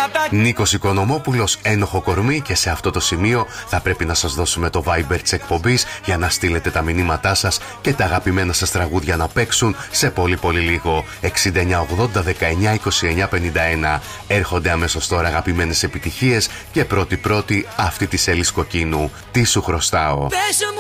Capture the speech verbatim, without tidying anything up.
Νίκος Οικονομόπουλος, Ένοχο κορμί, και σε αυτό το σημείο θα πρέπει να σας δώσουμε το Viber της εκπομπής για να στείλετε τα μηνύματά σας και τα αγαπημένα σας τραγούδια να παίξουν σε πολύ πολύ λίγο. εξήντα εννιά ογδόντα δεκαεννιά είκοσι εννιά πενήντα ένα. Έρχονται αμέσως τώρα αγαπημένες επιτυχίες και πρώτη πρώτη αυτή της Έλλης Κοκκίνου. Τι σου χρωστάω.